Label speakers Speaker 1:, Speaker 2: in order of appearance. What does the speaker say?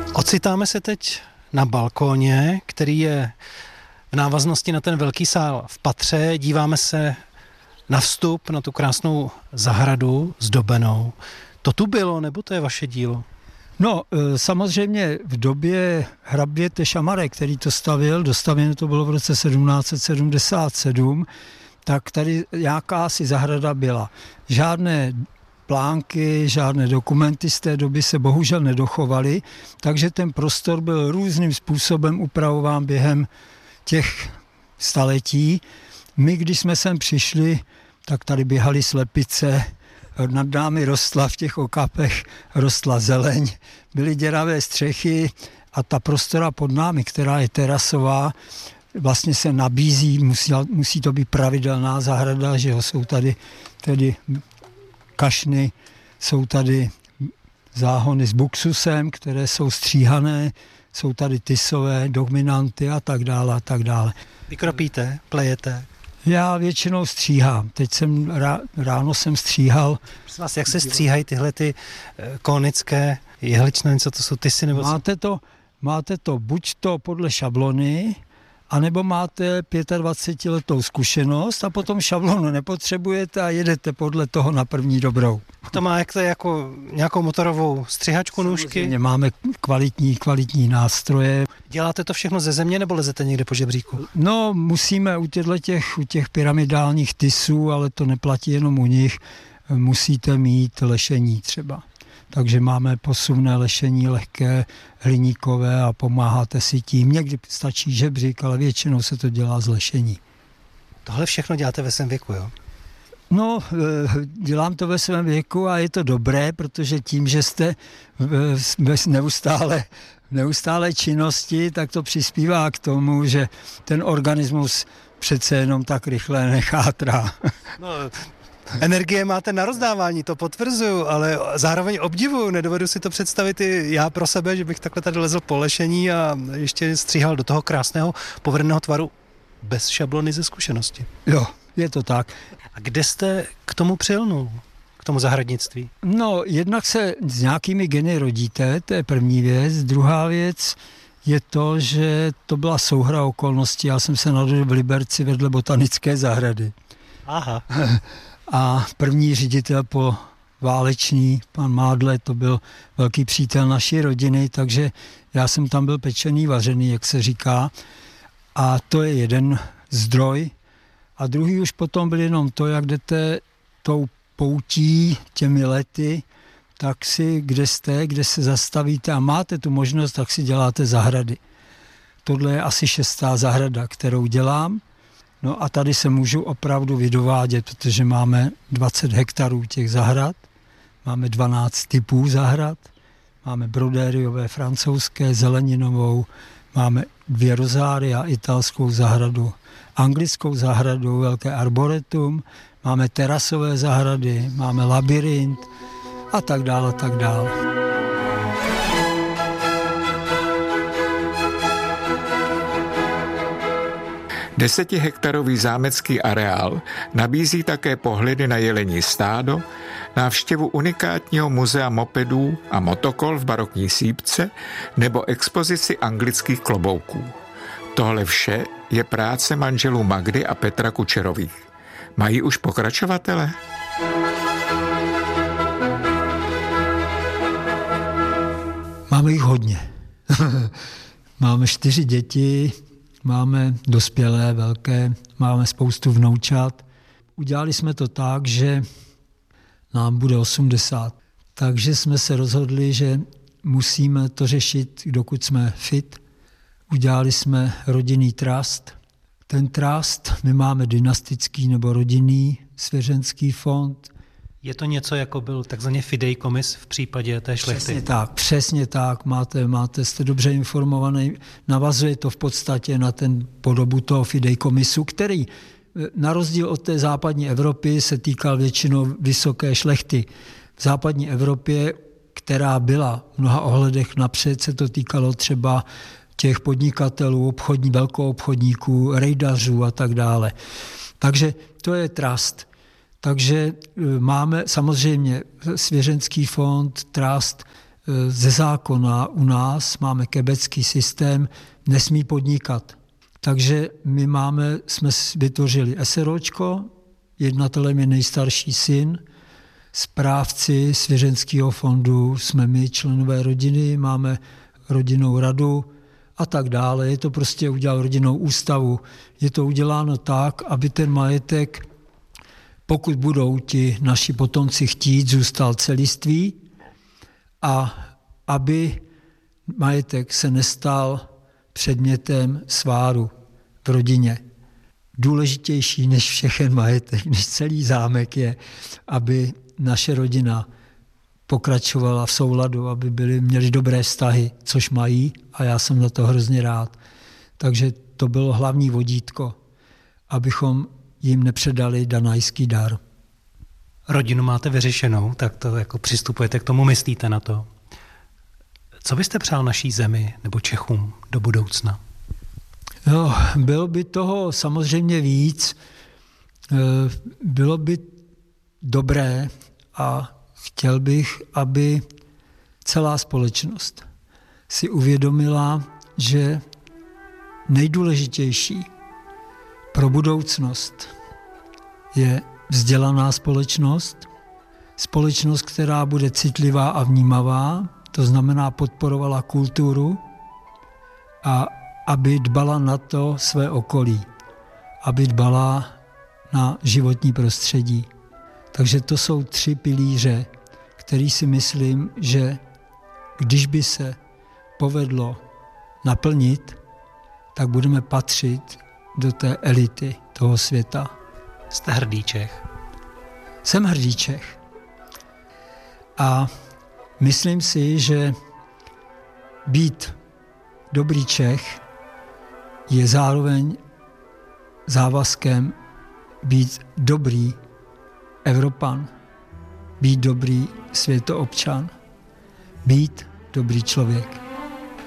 Speaker 1: Ocitáme se teď na balkóně, který je v návaznosti na ten velký sál v patře. Díváme se na vstup, na tu krásnou zahradu zdobenou. To tu bylo, nebo to je vaše dílo?
Speaker 2: No, samozřejmě v době hraběte Šamarek, který to stavěl, dostavěno to bylo v roce 1777, tak tady jakási zahrada byla. Žádné plánky, žádné dokumenty z té doby se bohužel nedochovaly, takže ten prostor byl různým způsobem upravován během těch staletí. My, když jsme sem přišli, tak tady běhaly slepice, nad námi rostla v těch okapech, rostla zeleň, byly děravé střechy a ta prostora pod námi, která je terasová, vlastně se nabízí, musí to být pravidelná zahrada, že jo, jsou tady tedy kašny, jsou tady záhony s buksusem, které jsou stříhané, jsou tady tisové, dominanty a tak dále a tak dále.
Speaker 1: Vy kropíte, plejete?
Speaker 2: Já většinou stříhám. Teď ráno jsem stříhal.
Speaker 1: Prosím vás, jak se stříhají tyhle ty konické jehličnany, co to jsou tisy? Nebo
Speaker 2: máte to buď to podle šablony, anebo máte 25letou zkušenost a potom šablonu nepotřebujete a jedete podle toho na první dobrou.
Speaker 1: To má jako nějakou motorovou střihačku, nůžky?
Speaker 2: Samozřejmě máme kvalitní nástroje.
Speaker 1: Děláte to všechno ze země nebo lezete někde po žebříku?
Speaker 2: No, musíme u těch pyramidálních tisů, ale to neplatí jenom u nich, musíte mít lešení třeba. Takže máme posuvné lešení, lehké, hliníkové a pomáháte si tím. Někdy stačí žebřík, ale většinou se to dělá z lešení.
Speaker 1: Tohle všechno děláte ve svém věku, jo?
Speaker 2: No, dělám to ve svém věku a je to dobré, protože tím, že jste v neustálé činnosti, tak to přispívá k tomu, že ten organismus přece jenom tak rychle nechátrá.
Speaker 1: No, energie máte na rozdávání, to potvrzuju, ale zároveň obdivuju, nedovedu si to představit i já pro sebe, že bych takhle tady lezl po lešení a ještě stříhal do toho krásného povedeného tvaru bez šablony ze zkušenosti.
Speaker 2: Jo, je to tak.
Speaker 1: A kde jste k tomu přilnul, k tomu zahradnictví?
Speaker 2: No, jednak se s nějakými geny rodíte, to je první věc. Druhá věc je to, že to byla souhra okolností. Já jsem se narodil v Liberci vedle botanické zahrady.
Speaker 1: Aha.
Speaker 2: A první ředitel po válečný, pan Mádle, to byl velký přítel naší rodiny, takže já jsem tam byl pečený, vařený, jak se říká. A to je jeden zdroj. A druhý už potom byl jenom to, jak jdete tou poutí těmi lety, tak si, kde se zastavíte a máte tu možnost, tak si děláte zahrady. Tohle je asi 6. zahrada, kterou dělám. No a tady se můžu opravdu vydovádět, protože máme 20 hektarů těch zahrad, máme 12 typů zahrad, máme brodériové, francouzské, zeleninovou, máme 2 rozária, italskou zahradu, anglickou zahradu, velké arboretum, máme terasové zahrady, máme labyrint a tak dále, tak dále.
Speaker 3: Desetihektarový zámecký areál nabízí také pohledy na jelení stádo, návštěvu unikátního muzea mopedů a motokol v barokní sýpce nebo expozici anglických klobouků. Tohle vše je práce manželů Magdy a Petra Kučerových. Mají už pokračovatele?
Speaker 2: Máme jich hodně. Máme 4 děti, máme dospělé, velké, máme spoustu vnoučat. Udělali jsme to tak, že nám bude 80. Takže jsme se rozhodli, že musíme to řešit, dokud jsme fit. Udělali jsme rodinný trust. Ten trust, my máme dynastický nebo rodinný svěřenský fond.
Speaker 1: Je to něco, jako byl takzvaný fideikommis v případě té šlechty?
Speaker 2: Přesně tak, jste dobře informovaný. Navazuje to v podstatě na ten podobu toho fideikommisu, který na rozdíl od té západní Evropy se týkal většinou vysoké šlechty. V západní Evropě, která byla v mnoha ohledech napřed, se to týkalo třeba těch podnikatelů, velkoobchodníků, rejdařů a tak dále. Takže to je trust. Takže máme samozřejmě svěřenský fond, trust, ze zákona u nás, máme quebecký systém, nesmí podnikat. Takže my jsme vytvořili SROčko, jednatelem je nejstarší syn, správci svěřenského fondu jsme my, členové rodiny, máme rodinnou radu a tak dále. Je to prostě udělal rodinnou ústavu. Je to uděláno tak, aby ten majetek, pokud budou ti naši potomci chtít, zůstal celistvý a aby majetek se nestal předmětem sváru v rodině. Důležitější než všechen majetek, než celý zámek je, aby naše rodina pokračovala v souladu, aby měli dobré vztahy, což mají a já jsem za to hrozně rád. Takže to bylo hlavní vodítko, abychom jim nepředali danajský dar.
Speaker 1: Rodinu máte vyřešenou, tak to jako přistupujete k tomu, myslíte na to. Co byste přál naší zemi nebo Čechům do budoucna?
Speaker 2: No, bylo by toho samozřejmě víc. Bylo by dobré a chtěl bych, aby celá společnost si uvědomila, že nejdůležitější pro budoucnost je vzdělaná společnost, společnost, která bude citlivá a vnímavá, to znamená podporovala kulturu a aby dbala na to své okolí, aby dbala na životní prostředí. Takže to jsou 3 pilíře, který si myslím, že když by se povedlo naplnit, tak budeme patřit do té elity toho světa.
Speaker 1: Jste hrdý Čech?
Speaker 2: Jsem hrdý Čech. A myslím si, že být dobrý Čech je zároveň závazkem být dobrý Evropan, být dobrý světoobčan, být dobrý člověk.